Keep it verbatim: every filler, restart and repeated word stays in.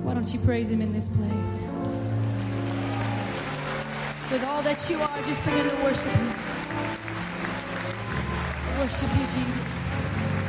Why don't you praise him in this place? With all that you are, just begin to worship him. Worship you, Jesus.